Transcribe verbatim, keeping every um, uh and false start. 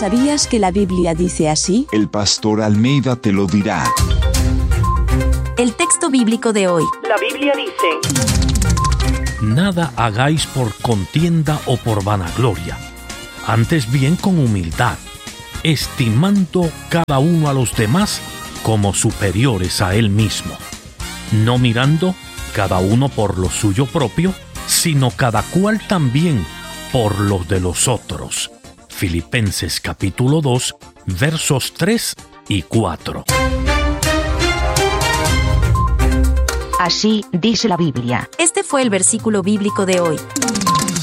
¿Sabías que la Biblia dice así? El pastor Almeida te lo dirá. El texto bíblico de hoy. La Biblia dice: Nada hagáis por contienda o por vanagloria, antes bien con humildad, estimando cada uno a los demás como superiores a él mismo, no mirando cada uno por lo suyo propio, sino cada cual también por los de los otros. Filipenses capítulo dos, versos tres y cuatro. Así dice la Biblia. Este fue el versículo bíblico de hoy.